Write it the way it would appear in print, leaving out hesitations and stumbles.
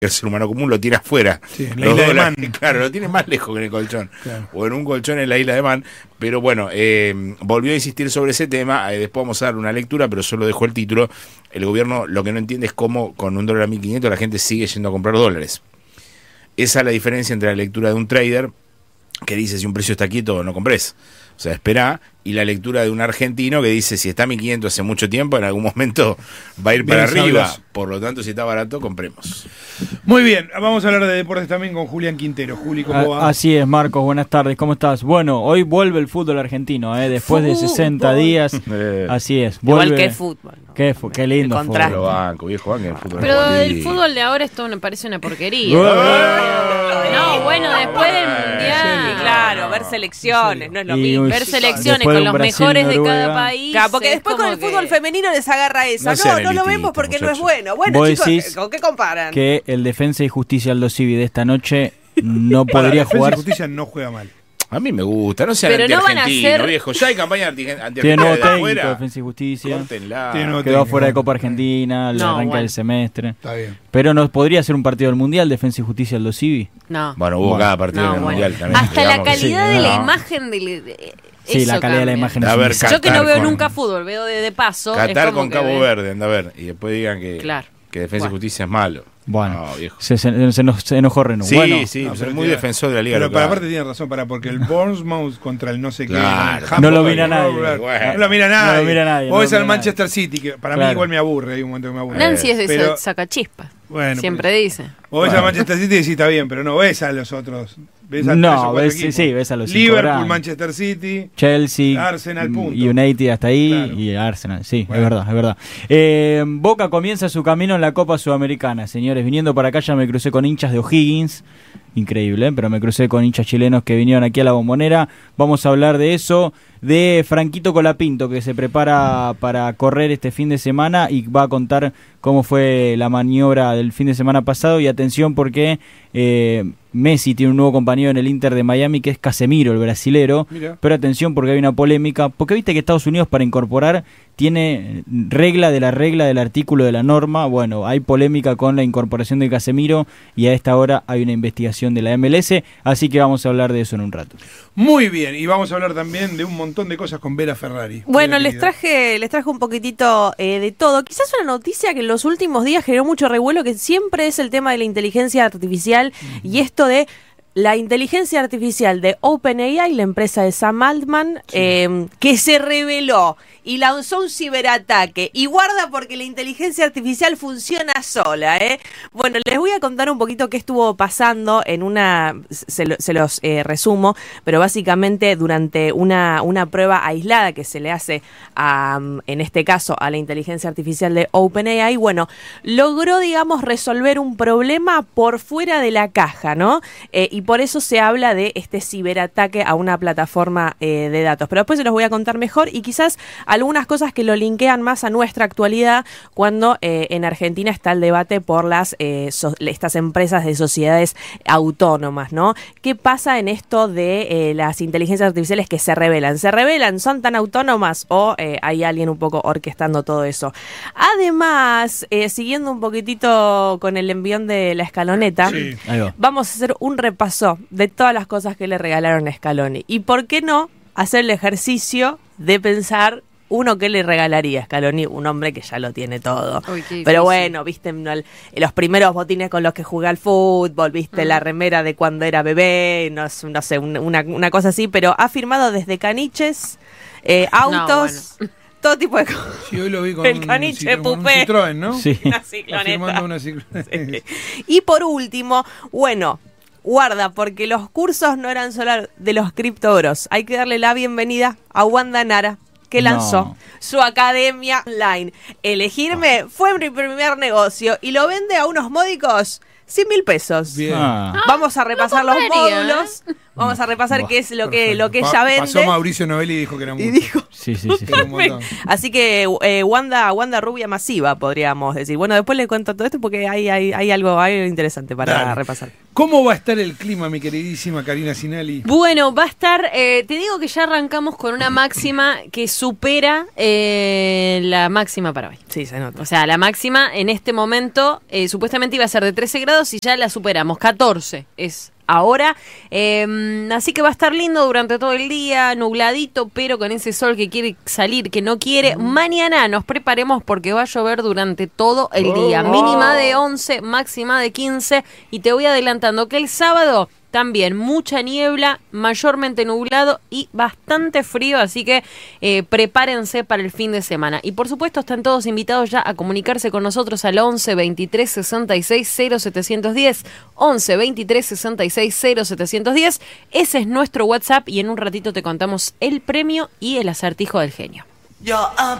el ser humano común lo tiene afuera. Sí, en la isla de Man. Claro, lo tiene más lejos que en el colchón. Claro. O en un colchón en la isla de Man. Pero bueno, volvió a insistir sobre ese tema. Después vamos a dar una lectura, pero solo dejó el título. El gobierno lo que no entiende es cómo con un dólar a 1.500 la gente sigue yendo a comprar dólares. Esa es la diferencia entre la lectura de un trader que dice si un precio está quieto no compres. O sea, espera, y la lectura de un argentino que dice si está a 1.500 hace mucho tiempo, en algún momento va a ir para arriba. Por lo tanto, si está barato, compremos. Muy bien, vamos a hablar de deportes también con Julián Quintero. Juli, ¿cómo va? Así es, Marcos, buenas tardes, ¿cómo estás? Bueno, hoy vuelve el fútbol argentino, después de 60 días. Así es. Vuelve. Igual que el fútbol, ¿no? Qué lindo fútbol. Lo banco, viejo, banco el fútbol. Pero el fútbol de ahora esto me parece una porquería. No, bueno, después del Mundial. Claro, ver selecciones, no es lo mismo. Ver selecciones con los mejores de cada país. Claro, porque después con el fútbol femenino les agarra esa. No lo vemos porque muchachos. no es bueno. Bueno, chicos, ¿con qué comparan? Que el Defensa y Justicia Aldo Civi de esta noche no podría jugar. Defensa y Justicia no juega mal. A mí me gusta, no sean anti-argentinos, viejo. Ya hay campaña anti-argentina. Tiene nuevo de técnico, afuera. Defensa y Justicia. Córtenla. Quedó fuera de Copa Argentina, el arranca del semestre. Está bien. Pero no podría ser un partido del Mundial, Defensa y Justicia Aldo Civi. No. Bueno, hubo cada partido del Mundial también. Hasta la calidad de la no. imagen Sí, la calidad de la imagen A ver, es Yo que no Qatar veo con- nunca fútbol, veo de paso. Qatar es como con que Cabo ve- Verde, anda a ver. Y después digan que, Claro. que Defensa y Justicia es malo. Bueno, No, viejo. se enojó Renault. Sí, Bueno, sí, No, soy pero muy tiene- defensor de la Liga Pero local. aparte tiene razón, porque el Bournemouth contra el no sé qué. Claro. el No lo Hamburg, mira nadie. Bueno. No lo mira nadie. No lo mira nadie, O no lo es al mira Manchester City, que para mí Claro. igual me aburre. Hay un momento que me aburre. Nancy es de Pero- sacachispas. Bueno, Siempre dice. O ves al Manchester City y decís está bien, pero no ves a los otros. Ves a No, tres o cuatro ves- equipos. sí, ves a los cinco Liverpool, grandes. Manchester City. Chelsea, Arsenal, punto. United hasta ahí Claro. y Arsenal, sí, Bueno. es verdad. Boca comienza su camino en la Copa Sudamericana, señores. Viniendo para acá ya me crucé con hinchas de O'Higgins, increíble, pero me crucé con hinchas chilenos que vinieron aquí a la Bombonera. Vamos a hablar de eso, de Franquito Colapinto, que se prepara para correr este fin de semana y va a contar cómo fue la maniobra del fin de semana pasado. Y atención porque Messi tiene un nuevo compañero en el Inter de Miami que es Casemiro, el brasilero. Mira. Pero atención porque hay una polémica, porque viste que Estados Unidos para incorporar tiene regla del artículo de la norma. Bueno, hay polémica con la incorporación de Casemiro y a esta hora hay una investigación de la MLS, así que vamos a hablar de eso en un rato. Muy bien, y vamos a hablar también de un montón de cosas con Vera Ferrari. Bueno, Vera les traje un poquitito de todo. Quizás una noticia que en los últimos días generó mucho revuelo, que siempre es el tema de la inteligencia artificial y esto de la inteligencia artificial de OpenAI, la empresa de Sam Altman, que se reveló y lanzó un ciberataque. Y guarda porque la inteligencia artificial funciona sola, ¿eh? Bueno, les voy a contar un poquito qué estuvo pasando en una... Se los resumo, pero básicamente durante una prueba aislada que se le hace en este caso a la inteligencia artificial de OpenAI, bueno, logró, digamos, resolver un problema por fuera de la caja, ¿no? Y por eso se habla de este ciberataque a una plataforma de datos. Pero después se los voy a contar mejor y quizás algunas cosas que lo linkean más a nuestra actualidad cuando en Argentina está el debate por estas empresas de sociedades autónomas, ¿no? ¿Qué pasa en esto de las inteligencias artificiales que se revelan? ¿Se revelan? ¿Son tan autónomas o hay alguien un poco orquestando todo eso? Además, siguiendo un poquitito con el envión de la escaloneta, Sí. Ahí va. vamos a hacer un repaso de todas las cosas que le regalaron a Scaloni. Y por qué no hacer el ejercicio de pensar uno que le regalaría a Scaloni, un hombre que ya lo tiene todo. Uy, qué difícil. Pero bueno, viste los primeros botines con los que jugué al fútbol, viste la remera de cuando era bebé, no sé, una cosa así, pero ha firmado desde caniches, autos, todo tipo de cosas. Sí, hoy lo vi con El caniche con un Pupé. Citroën, ¿no? Sí. Una Está cicloneta. firmando una Citroën. Y por último, bueno, guarda, porque los cursos no eran solo de los criptobros. Hay que darle la bienvenida a Wanda Nara, que lanzó No. su academia online. Elegirme fue mi primer negocio y lo vende a unos módicos 100.000 pesos. Bien. Vamos a repasar los compraría, módulos. Vamos a repasar qué es lo que ella Pasó vende. Mauricio Novelli y dijo que era mucho. Y dijo, Sí. Que era un montón. así que Wanda rubia masiva, podríamos decir. Bueno, después les cuento todo esto porque hay algo interesante para Dale. repasar. ¿Cómo va a estar el clima, mi queridísima Karina Sinali? Bueno, va a estar, te digo que ya arrancamos con una máxima que supera la máxima para hoy. Sí, se nota. O sea, la máxima en este momento supuestamente iba a ser de 13 grados y ya la superamos. 14 es ahora. Así que va a estar lindo durante todo el día, nubladito, pero con ese sol que quiere salir, que no quiere. Mañana nos preparemos porque va a llover durante todo el día. Mínima de 11, máxima de 15. Y te voy adelantando que el sábado también mucha niebla, mayormente nublado y bastante frío, así que prepárense para el fin de semana. Y por supuesto están todos invitados ya a comunicarse con nosotros al 11 23 66 0710, 11 23 66 0710. Ese es nuestro WhatsApp y en un ratito te contamos el premio y el acertijo del genio.